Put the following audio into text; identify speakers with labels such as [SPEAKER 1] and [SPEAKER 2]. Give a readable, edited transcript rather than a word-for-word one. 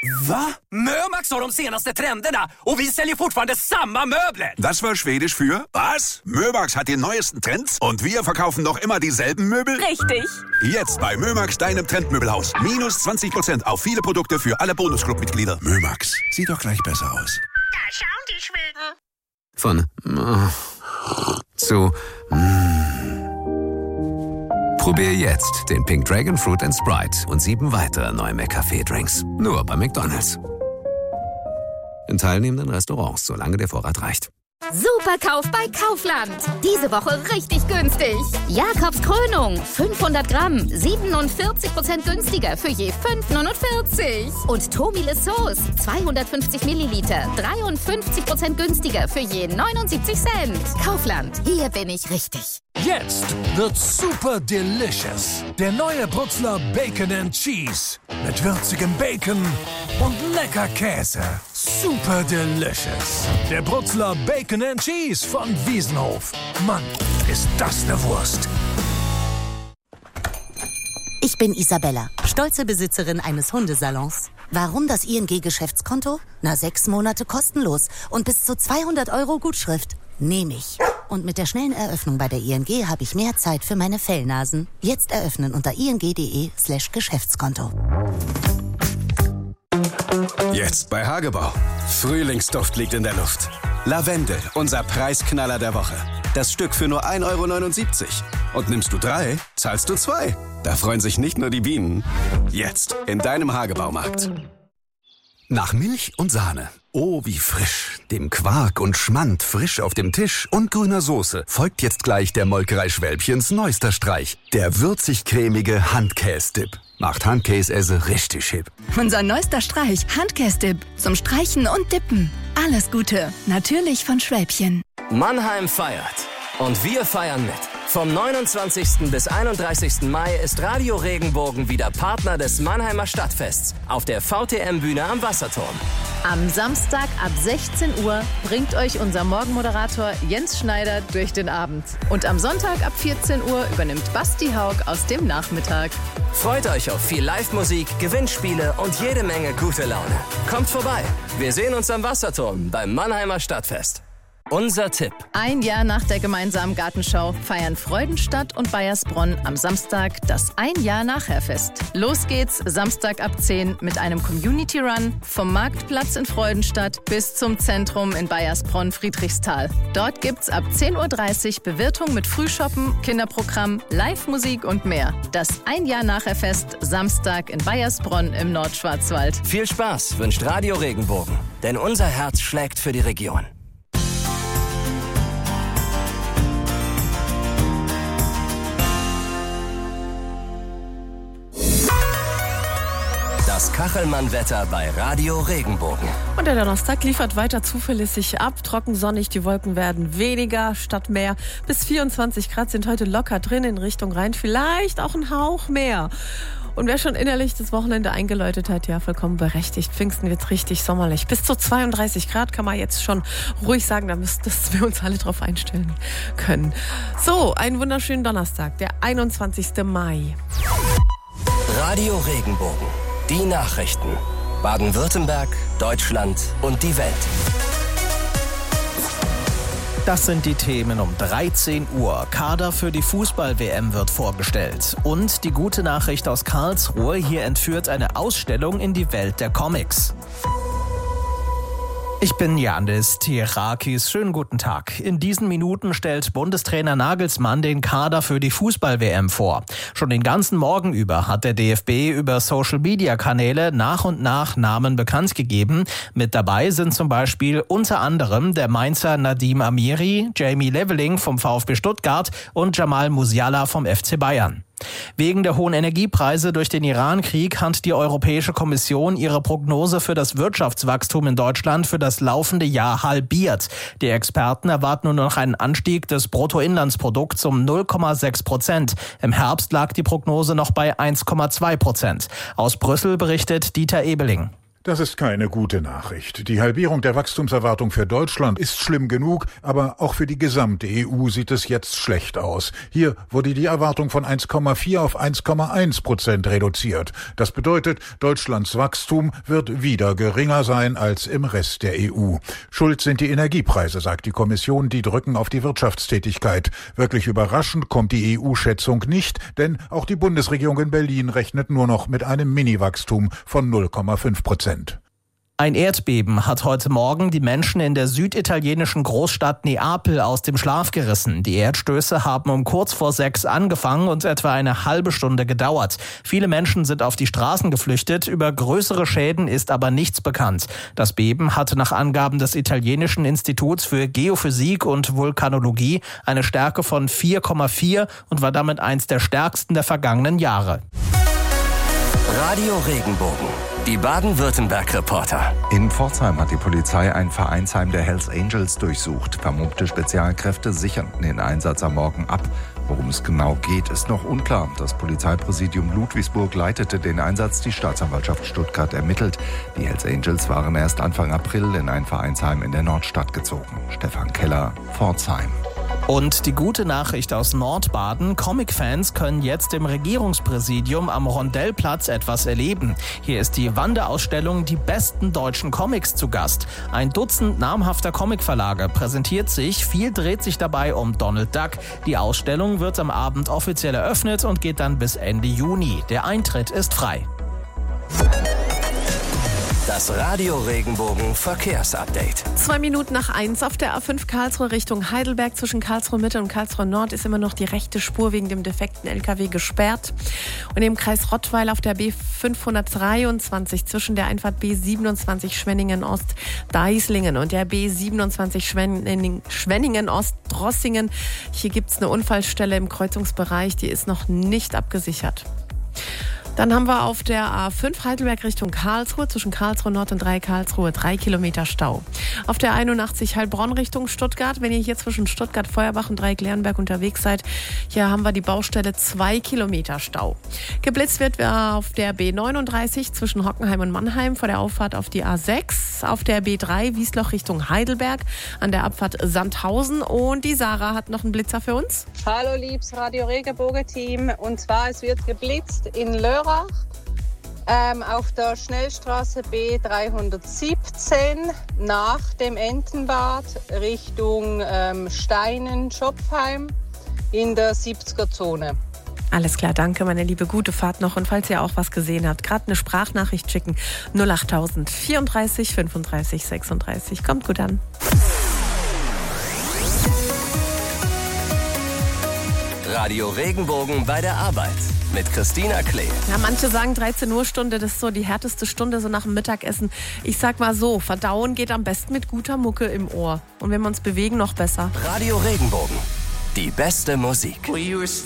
[SPEAKER 1] Va?
[SPEAKER 2] Mömax har de senaste trenderna och vi säljer fortfarande samma möbler.
[SPEAKER 1] Das war Schwedisch für was? Mömax hat die neuesten Trends und wir verkaufen noch immer dieselben Möbel?
[SPEAKER 3] Richtig.
[SPEAKER 1] Jetzt bei Mömax, deinem Trendmöbelhaus. Minus 20% auf viele Produkte für alle Bonusclub-Mitglieder. Mömax, sieht doch gleich besser aus.
[SPEAKER 4] Da schauen die Schweden.
[SPEAKER 5] Von zu Probier jetzt den Pink Dragon Fruit & Sprite und 7 weitere neue McCafé-Drinks. Nur bei McDonald's. In teilnehmenden Restaurants, solange der Vorrat reicht.
[SPEAKER 3] Superkauf bei Kaufland. Diese Woche richtig günstig. Jakobs Krönung, 500 Gramm, 47% günstiger für je 5,49. Und Tomile Sauce, 250 Milliliter, 53% günstiger für je 79 Cent. Kaufland, hier bin ich richtig.
[SPEAKER 6] Jetzt wird's super delicious. Der neue Brutzler Bacon and Cheese. Mit würzigem Bacon und lecker Käse. Super delicious. Der Brutzler Bacon and Cheese von Wiesenhof. Mann, ist das eine Wurst.
[SPEAKER 7] Ich bin Isabella, stolze Besitzerin eines Hundesalons. Warum das ING-Geschäftskonto? 6 Monate kostenlos und bis zu 200 € Gutschrift. Nehme ich. Und mit der schnellen Eröffnung bei der ING habe ich mehr Zeit für meine Fellnasen. Jetzt eröffnen unter ing.de/Geschäftskonto.
[SPEAKER 8] Jetzt bei Hagebau. Frühlingsduft liegt in der Luft. Lavendel, unser Preisknaller der Woche. Das Stück für nur 1,79 €. Und nimmst du 3, zahlst du 2. Da freuen sich nicht nur die Bienen. Jetzt in deinem Hagebaumarkt.
[SPEAKER 5] Nach Milch und Sahne. Oh, wie frisch. Dem Quark und Schmand frisch auf dem Tisch und grüner Soße folgt jetzt gleich der Molkerei Schwälbchens neuester Streich. Der würzig-cremige Handkäse-Dip. Macht Handkäse richtig hip.
[SPEAKER 9] Unser neuester Streich, Handkäse-Dip. Zum Streichen und Dippen. Alles Gute. Natürlich von Schwälbchen.
[SPEAKER 2] Mannheim feiert. Und wir feiern mit. Vom 29. bis 31. Mai ist Radio Regenbogen wieder Partner des Mannheimer Stadtfests auf der VTM-Bühne am Wasserturm.
[SPEAKER 10] Am Samstag ab 16 Uhr bringt euch unser Morgenmoderator Jens Schneider durch den Abend. Und am Sonntag ab 14 Uhr übernimmt Basti Haug aus dem Nachmittag.
[SPEAKER 2] Freut euch auf viel Live-Musik, Gewinnspiele und jede Menge gute Laune. Kommt vorbei. Wir sehen uns am Wasserturm beim Mannheimer Stadtfest. Unser Tipp.
[SPEAKER 10] Ein Jahr nach der gemeinsamen Gartenschau feiern Freudenstadt und Baiersbronn am Samstag das Ein-Jahr-Nachher-Fest. Los geht's Samstag ab 10 mit einem Community-Run vom Marktplatz in Freudenstadt bis zum Zentrum in Baiersbronn-Friedrichsthal. Dort gibt's ab 10:30 Uhr Bewirtung mit Frühshoppen, Kinderprogramm, Live-Musik und mehr. Das Ein-Jahr-Nachher-Fest Samstag in Baiersbronn im Nordschwarzwald.
[SPEAKER 2] Viel Spaß wünscht Radio Regenbogen, denn unser Herz schlägt für die Region. Das Kachelmann-Wetter bei Radio Regenbogen.
[SPEAKER 11] Und der Donnerstag liefert weiter zuverlässig ab. Trocken, sonnig, die Wolken werden weniger statt mehr. Bis 24 Grad sind heute locker drin in Richtung Rhein. Vielleicht auch ein Hauch mehr. Und wer schon innerlich das Wochenende eingeläutet hat, ja, vollkommen berechtigt. Pfingsten wird richtig sommerlich. Bis zu 32 Grad kann man jetzt schon ruhig sagen, da müssen wir uns alle drauf einstellen können. So, einen wunderschönen Donnerstag, der 21. Mai.
[SPEAKER 2] Radio Regenbogen. Die Nachrichten. Baden-Württemberg, Deutschland und die Welt.
[SPEAKER 12] Das sind die Themen um 13 Uhr. Kader für die Fußball-WM wird vorgestellt. Und die gute Nachricht aus Karlsruhe, hier entführt eine Ausstellung in die Welt der Comics. Ich bin Yannis Tirakis. Schönen guten Tag. In diesen Minuten stellt Bundestrainer Nagelsmann den Kader für die Fußball-WM vor. Schon den ganzen Morgen über hat der DFB über Social-Media-Kanäle nach und nach Namen bekannt gegeben. Mit dabei sind zum Beispiel unter anderem der Mainzer Nadim Amiri, Jamie Leveling vom VfB Stuttgart und Jamal Musiala vom FC Bayern. Wegen der hohen Energiepreise durch den Iran-Krieg hat die Europäische Kommission ihre Prognose für das Wirtschaftswachstum in Deutschland für das laufende Jahr halbiert. Die Experten erwarten nur noch einen Anstieg des Bruttoinlandsprodukts um 0,6%. Im Herbst lag die Prognose noch bei 1,2%. Aus Brüssel berichtet Dieter Ebeling.
[SPEAKER 13] Das ist keine gute Nachricht. Die Halbierung der Wachstumserwartung für Deutschland ist schlimm genug, aber auch für die gesamte EU sieht es jetzt schlecht aus. Hier wurde die Erwartung von 1,4 auf 1,1% reduziert. Das bedeutet, Deutschlands Wachstum wird wieder geringer sein als im Rest der EU. Schuld sind die Energiepreise, sagt die Kommission, die drücken auf die Wirtschaftstätigkeit. Wirklich überraschend kommt die EU-Schätzung nicht, denn auch die Bundesregierung in Berlin rechnet nur noch mit einem Mini-Wachstum von 0,5%.
[SPEAKER 12] Ein Erdbeben hat heute Morgen die Menschen in der süditalienischen Großstadt Neapel aus dem Schlaf gerissen. Die Erdstöße haben um kurz vor 6 angefangen und etwa eine halbe Stunde gedauert. Viele Menschen sind auf die Straßen geflüchtet. Über größere Schäden ist aber nichts bekannt. Das Beben hatte nach Angaben des italienischen Instituts für Geophysik und Vulkanologie eine Stärke von 4,4 und war damit eins der stärksten der vergangenen Jahre.
[SPEAKER 2] Radio Regenbogen, die Baden-Württemberg-Reporter.
[SPEAKER 14] In Pforzheim hat die Polizei ein Vereinsheim der Hells Angels durchsucht. Vermummte Spezialkräfte sicherten den Einsatz am Morgen ab. Worum es genau geht, ist noch unklar. Das Polizeipräsidium Ludwigsburg leitete den Einsatz, die Staatsanwaltschaft Stuttgart ermittelt. Die Hells Angels waren erst Anfang April in ein Vereinsheim in der Nordstadt gezogen. Stefan Keller, Pforzheim.
[SPEAKER 12] Und die gute Nachricht aus Nordbaden: Comic-Fans können jetzt im Regierungspräsidium am Rondellplatz etwas erleben. Hier ist die Wanderausstellung Die besten deutschen Comics zu Gast. Ein Dutzend namhafter Comicverlage präsentiert sich. Viel dreht sich dabei um Donald Duck. Die Ausstellung wird am Abend offiziell eröffnet und geht dann bis Ende Juni. Der Eintritt ist frei.
[SPEAKER 2] Das Radio Regenbogen Verkehrsupdate.
[SPEAKER 11] 2 Minuten nach 1 auf der A5 Karlsruhe Richtung Heidelberg. Zwischen Karlsruhe Mitte und Karlsruhe Nord ist immer noch die rechte Spur wegen dem defekten LKW gesperrt. Und im Kreis Rottweil auf der B523 zwischen der Einfahrt B27 Schwenningen Ost Deislingen und der B27 Schwenningen Ost Drossingen. Hier gibt es eine Unfallstelle im Kreuzungsbereich, die ist noch nicht abgesichert. Dann haben wir auf der A5 Heidelberg Richtung Karlsruhe zwischen Karlsruhe Nord und Karlsruhe 3 Kilometer Stau. Auf der 81 Heilbronn Richtung Stuttgart, wenn ihr hier zwischen Stuttgart, Feuerbach und Dreieck-Leonberg unterwegs seid, hier haben wir die Baustelle 2 Kilometer Stau. Geblitzt wird auf der B39 zwischen Hockenheim und Mannheim vor der Auffahrt auf die A6, auf der B3 Wiesloch Richtung Heidelberg an der Abfahrt Sandhausen, und die Sarah hat noch einen Blitzer für uns.
[SPEAKER 15] Hallo liebes Radio Regenbogen Team, und zwar es wird geblitzt in Lörrach auf der Schnellstraße B317 nach dem Entenbad Richtung Steinen-Schopfheim in der 70er-Zone.
[SPEAKER 11] Alles klar, danke, meine Liebe. Gute Fahrt noch. Und falls ihr auch was gesehen habt, gerade eine Sprachnachricht schicken. 08000 34 35 36. Kommt gut an.
[SPEAKER 2] Radio Regenbogen bei der Arbeit mit Christina Klee.
[SPEAKER 11] Ja, manche sagen 13 Uhr Stunde, das ist so die härteste Stunde, so nach dem Mittagessen. Ich sag mal so, verdauen geht am besten mit guter Mucke im Ohr. Und wenn wir uns bewegen, noch besser.
[SPEAKER 2] Radio Regenbogen, die beste Musik.